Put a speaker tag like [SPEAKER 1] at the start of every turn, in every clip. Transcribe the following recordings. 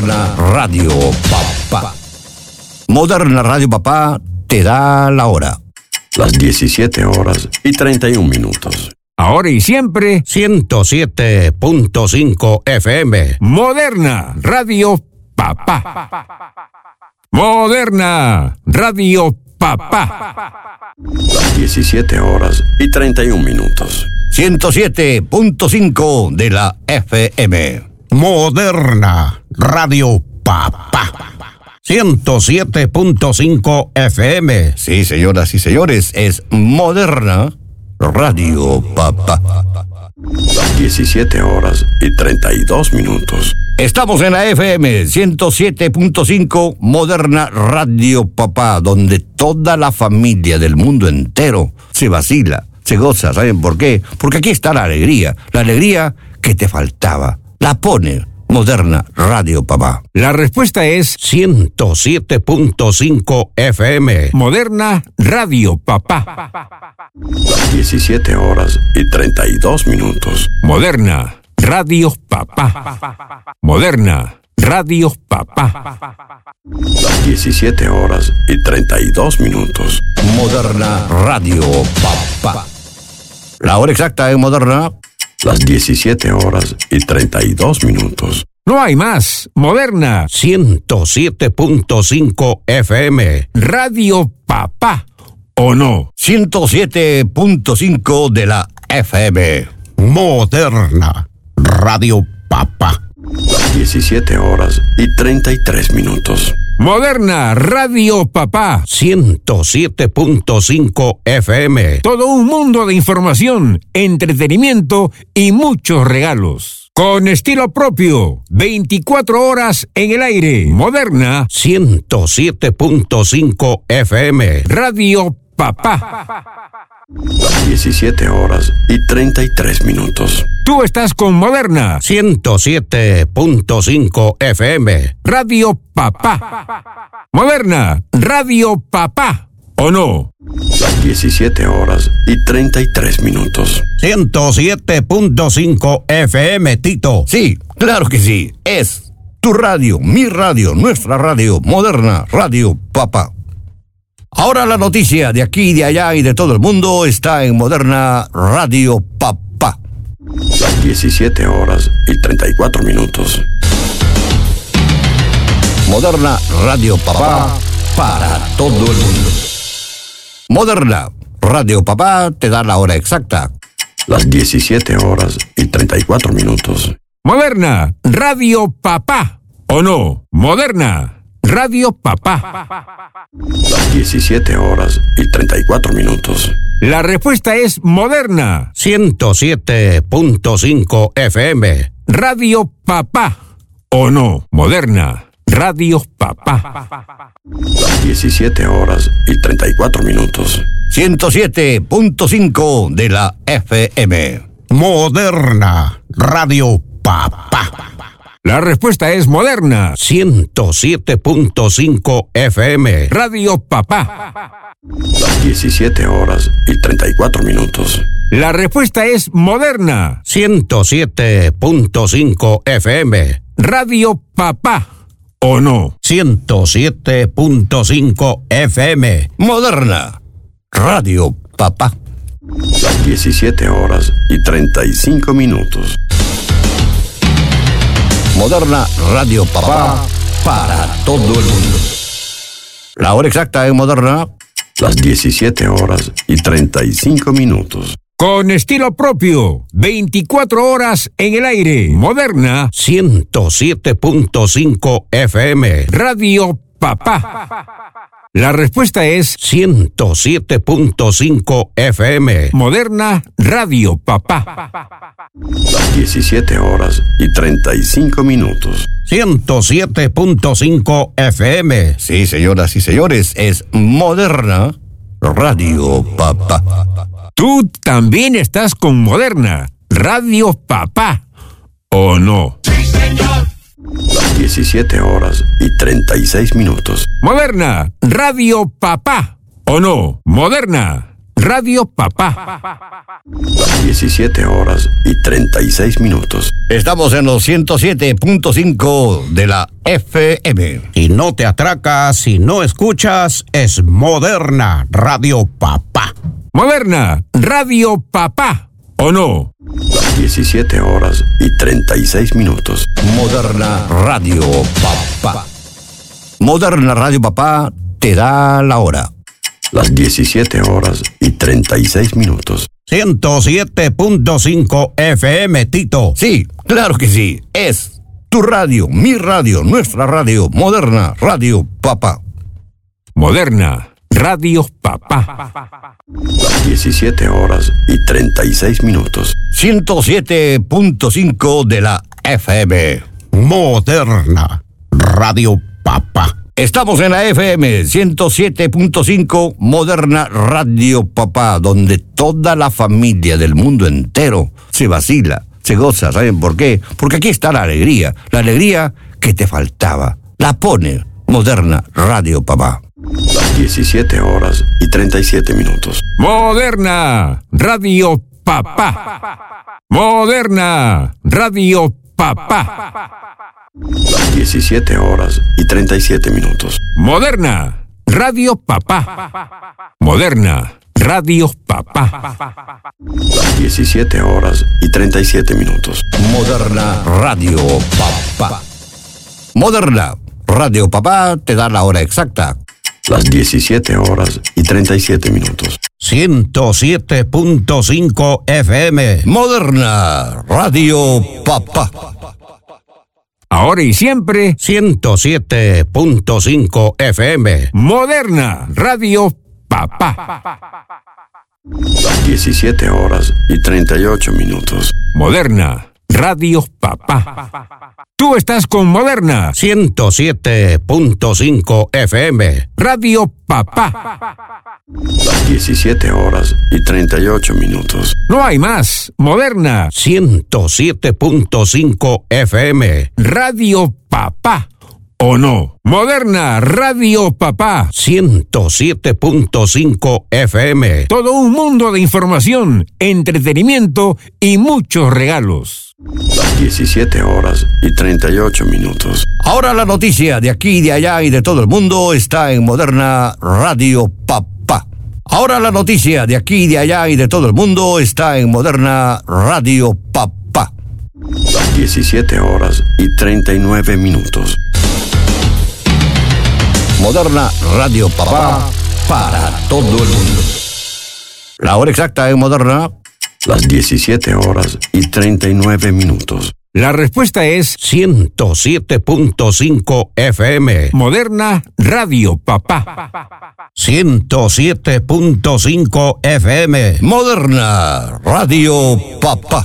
[SPEAKER 1] Moderna Radio Papá. Moderna Radio Papá te da la hora.
[SPEAKER 2] Las 17:31.
[SPEAKER 3] Ahora y siempre,
[SPEAKER 4] 107.5 FM.
[SPEAKER 3] Moderna Radio Papá. Moderna Radio Papá.
[SPEAKER 2] Las 17:31.
[SPEAKER 1] 107.5 de la FM.
[SPEAKER 4] Moderna Radio Papá. 107.5 FM.
[SPEAKER 1] Sí, señoras y señores, es Moderna Radio Papá.
[SPEAKER 2] Las 17:32.
[SPEAKER 1] Estamos en la FM 107.5 Moderna Radio Papá, donde toda la familia del mundo entero se vacila, se goza. ¿Saben por qué? Porque aquí está la alegría que te faltaba. La pone Moderna Radio Papá.
[SPEAKER 3] La respuesta es
[SPEAKER 4] 107.5 FM.
[SPEAKER 3] Moderna Radio Papá.
[SPEAKER 2] Las 17:32.
[SPEAKER 3] Moderna Radio Papá. Moderna Radio Papá.
[SPEAKER 2] Las 17:32.
[SPEAKER 1] Moderna Radio Papá. La hora exacta en Moderna.
[SPEAKER 2] Las 17:32.
[SPEAKER 3] No hay más. Moderna
[SPEAKER 4] 107.5 FM.
[SPEAKER 3] Radio Papá. ¿O no?
[SPEAKER 1] 107.5 de la FM.
[SPEAKER 4] Moderna Radio Papá.
[SPEAKER 2] Las 17:33.
[SPEAKER 3] Moderna Radio Papá.
[SPEAKER 4] 107.5 FM.
[SPEAKER 3] Todo un mundo de información, entretenimiento y muchos regalos. Con estilo propio, 24 horas en el aire. Moderna
[SPEAKER 4] 107.5 FM.
[SPEAKER 3] Radio Papá.
[SPEAKER 2] Las 17:33.
[SPEAKER 3] Tú estás con Moderna
[SPEAKER 4] 107.5 FM.
[SPEAKER 3] Radio Papá. Moderna Radio Papá. ¿O no?
[SPEAKER 2] Las 17:33.
[SPEAKER 4] 107.5 FM, Tito.
[SPEAKER 1] Sí, claro que sí. Es tu radio, mi radio, nuestra radio, Moderna Radio Papá. Ahora la noticia de aquí, de allá y de todo el mundo está en Moderna Radio Papá.
[SPEAKER 2] Las 17:34.
[SPEAKER 1] Moderna Radio Papá para todo el mundo. Moderna Radio Papá te da la hora exacta.
[SPEAKER 2] Las 17:34.
[SPEAKER 3] Moderna Radio Papá. ¿O no? Moderna Radio Papá.
[SPEAKER 2] Las 17:34.
[SPEAKER 3] La respuesta es Moderna
[SPEAKER 4] 107.5 FM.
[SPEAKER 3] Radio Papá. ¿O no? Moderna Radio Papá.
[SPEAKER 2] Las 17:34.
[SPEAKER 1] 107.5 de la FM.
[SPEAKER 4] Moderna Radio Papá.
[SPEAKER 3] La respuesta es Moderna
[SPEAKER 4] 107.5 FM.
[SPEAKER 3] Radio Papá.
[SPEAKER 2] Las 17:34.
[SPEAKER 3] La respuesta es Moderna
[SPEAKER 4] 107.5 FM.
[SPEAKER 3] Radio Papá. ¿O no?
[SPEAKER 4] 107.5 FM.
[SPEAKER 1] Moderna Radio Papá.
[SPEAKER 2] Las 17:35.
[SPEAKER 1] Moderna Radio Papá para todo el mundo. La hora exacta en Moderna.
[SPEAKER 2] Las 17:35.
[SPEAKER 3] Con estilo propio, 24 horas en el aire. Moderna
[SPEAKER 4] 107.5 FM.
[SPEAKER 3] Radio Papá. La respuesta es
[SPEAKER 4] 107.5 FM.
[SPEAKER 3] Moderna Radio Papá.
[SPEAKER 2] Las 17:35.
[SPEAKER 4] 107.5 FM.
[SPEAKER 1] Sí, señoras y señores, es Moderna Radio Papá.
[SPEAKER 3] Tú también estás con Moderna Radio Papá. ¿O no?
[SPEAKER 2] Sí, señor. Las 17:36.
[SPEAKER 3] Moderna Radio Papá. ¿O no? Moderna Radio Papá.
[SPEAKER 2] Las 17 horas y 36 minutos.
[SPEAKER 1] Estamos en los 107.5 de la FM.
[SPEAKER 4] Si no te atracas, si no escuchas, es Moderna Radio Papá.
[SPEAKER 3] Moderna Radio Papá. ¿O no?
[SPEAKER 2] Las 17 horas y 36 minutos.
[SPEAKER 1] Moderna Radio Papá. Moderna Radio Papá te da la hora.
[SPEAKER 2] Las 17 horas y 36 minutos.
[SPEAKER 4] 107.5 FM, Tito.
[SPEAKER 1] Sí, claro que sí. Es tu radio, mi radio, nuestra radio. Moderna Radio Papá.
[SPEAKER 3] Moderna Radio Papá.
[SPEAKER 2] Las 17 horas y 36 minutos.
[SPEAKER 1] 107.5 de la FM.
[SPEAKER 4] Moderna Radio Papá.
[SPEAKER 1] Estamos en la FM 107.5 Moderna Radio Papá, donde toda la familia del mundo entero se vacila, se goza. ¿Saben por qué? Porque aquí está la alegría que te faltaba. La pone Moderna Radio Papá.
[SPEAKER 2] Las 17 horas y 37 minutos.
[SPEAKER 3] Moderna Radio Papá. Moderna Radio Papá.
[SPEAKER 2] Las 17 horas y 37 minutos.
[SPEAKER 3] Moderna Radio Papá. Moderna Radio Papá.
[SPEAKER 2] Las 17 horas y 37 minutos.
[SPEAKER 1] Moderna Radio Papá. Moderna Radio Papá te da la hora exacta.
[SPEAKER 2] Las 17 horas y 37 minutos.
[SPEAKER 4] 107.5 FM.
[SPEAKER 1] Moderna Radio Papá.
[SPEAKER 3] Ahora y siempre,
[SPEAKER 4] 107.5 FM.
[SPEAKER 3] Moderna Radio Papá.
[SPEAKER 2] Las 17 horas y 38 minutos.
[SPEAKER 3] Moderna Radio Papá. Tú estás con Moderna
[SPEAKER 4] 107.5 FM.
[SPEAKER 3] Radio Papá.
[SPEAKER 2] Las 17 horas y 38 minutos.
[SPEAKER 3] No hay más. Moderna
[SPEAKER 4] 107.5 FM.
[SPEAKER 3] Radio Papá. ¿O no? Moderna Radio Papá.
[SPEAKER 4] 107.5 FM.
[SPEAKER 3] Todo un mundo de información, entretenimiento y muchos regalos.
[SPEAKER 2] Las 17 horas y 38 minutos.
[SPEAKER 1] Ahora la noticia de aquí, de allá y de todo el mundo está en Moderna Radio Papá. Ahora la noticia de aquí, de allá y de todo el mundo está en Moderna Radio Papá.
[SPEAKER 2] Las 17 horas y 39 minutos.
[SPEAKER 1] Moderna Radio Papá para todo el mundo. La hora exacta en Moderna.
[SPEAKER 2] Las 17 horas y 39 minutos.
[SPEAKER 3] La respuesta es
[SPEAKER 4] 107.5 FM.
[SPEAKER 3] Moderna Radio Papá.
[SPEAKER 4] 107.5 FM.
[SPEAKER 1] Moderna Radio Papá.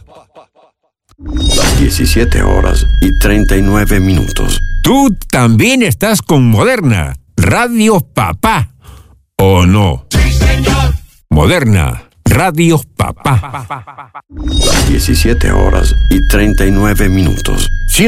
[SPEAKER 2] Las 17 horas y 39 minutos.
[SPEAKER 3] Tú también estás con Moderna Radio Papá. ¿O no?
[SPEAKER 2] Sí, señor.
[SPEAKER 3] Moderna Radio Papá.
[SPEAKER 2] Las 17 horas y 39 minutos.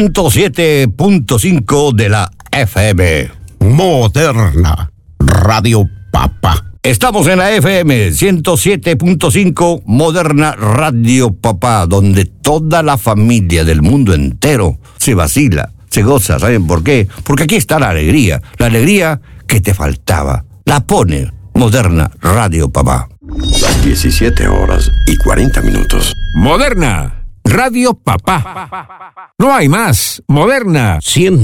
[SPEAKER 1] 107.5 de la FM.
[SPEAKER 4] Moderna Radio Papá.
[SPEAKER 1] Estamos en la FM 107.5 Moderna Radio Papá, donde toda la familia del mundo entero se vacila, se goza. ¿Saben por qué? Porque aquí está la alegría que te faltaba. La pone Moderna Radio Papá.
[SPEAKER 2] Las 17 horas y 40 minutos.
[SPEAKER 3] Moderna Radio Papá. No hay más. Moderna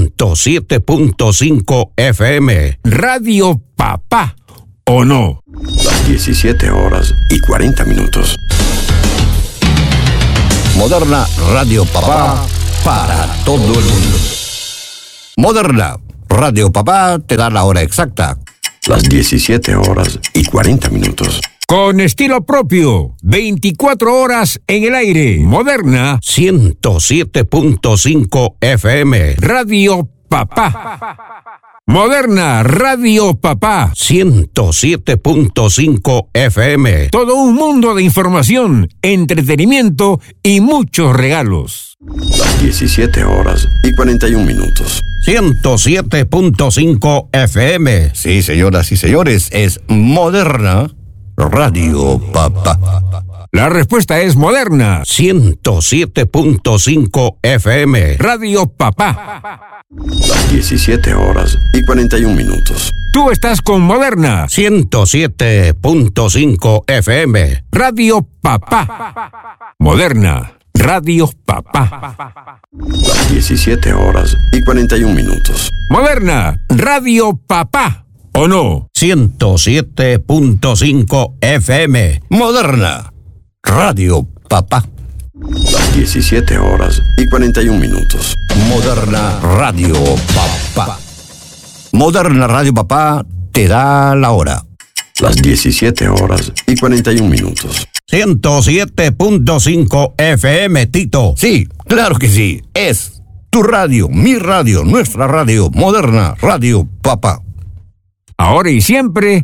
[SPEAKER 4] 107.5 FM.
[SPEAKER 3] Radio Papá. ¿O no?
[SPEAKER 2] Las 17 horas y 40 minutos.
[SPEAKER 1] Moderna Radio Papá para todo el mundo. Moderna Radio Papá te da la hora exacta.
[SPEAKER 2] Las 17 horas y 40 minutos.
[SPEAKER 3] Con estilo propio, 24 horas en el aire. Moderna
[SPEAKER 4] 107.5 FM.
[SPEAKER 3] Radio Papá. Moderna Radio Papá.
[SPEAKER 4] 107.5 FM.
[SPEAKER 3] Todo un mundo de información, entretenimiento y muchos regalos.
[SPEAKER 2] Las 17 horas y 41 minutos.
[SPEAKER 4] 107.5 FM.
[SPEAKER 1] Sí, señoras y señores, es Moderna Radio Papá.
[SPEAKER 3] La respuesta es Moderna.
[SPEAKER 4] 107.5 FM.
[SPEAKER 3] Radio Papá.
[SPEAKER 2] Las 17 horas y 41 minutos.
[SPEAKER 3] Tú estás con Moderna.
[SPEAKER 4] 107.5 FM.
[SPEAKER 3] Radio Papá. Moderna. Radio Papá.
[SPEAKER 2] Las 17 horas y 41 minutos.
[SPEAKER 3] Moderna. Radio Papá. ¿O no?
[SPEAKER 4] 107.5 FM.
[SPEAKER 1] Moderna. Radio Papá.
[SPEAKER 2] Las 17 horas y 41 minutos.
[SPEAKER 1] Moderna Radio Papá. Moderna Radio Papá te da la hora.
[SPEAKER 2] Las 17 horas y 41 minutos.
[SPEAKER 4] 107.5 FM, Tito.
[SPEAKER 1] Sí, claro que sí. Es tu radio, mi radio, nuestra radio, Moderna Radio Papá.
[SPEAKER 3] Ahora y siempre,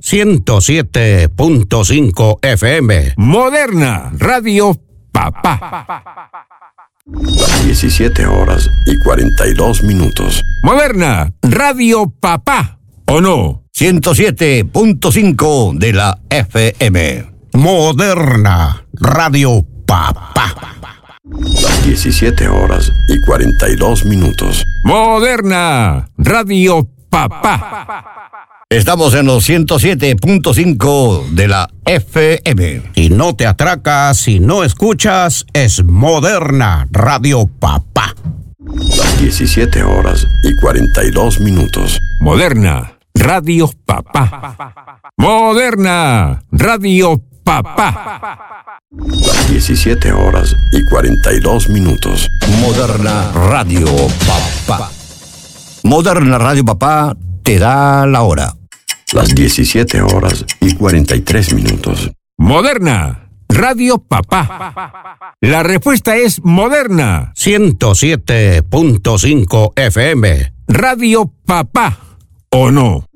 [SPEAKER 4] 107.5 FM.
[SPEAKER 3] Moderna Radio Papá.
[SPEAKER 2] Las 17 horas y 42 minutos.
[SPEAKER 3] Moderna Radio Papá. ¿O no?
[SPEAKER 1] 107.5 de la FM.
[SPEAKER 4] Moderna Radio Papá.
[SPEAKER 2] Las 17 horas y 42 minutos.
[SPEAKER 3] Moderna Radio Papá.
[SPEAKER 1] Estamos en los 107.5 de la FM.
[SPEAKER 4] Si no te atracas, si no escuchas, es Moderna Radio Papá.
[SPEAKER 2] Las 17 horas y 42 minutos.
[SPEAKER 3] Moderna Radio Papá. Moderna Radio Papá.
[SPEAKER 2] Las 17 horas y 42 minutos.
[SPEAKER 1] Moderna Radio Papá. Moderna Radio Papá te da la hora.
[SPEAKER 2] Las 17 horas y 43 minutos.
[SPEAKER 3] Moderna Radio Papá. La respuesta es Moderna.
[SPEAKER 4] 107.5 FM.
[SPEAKER 3] Radio Papá. ¿O no?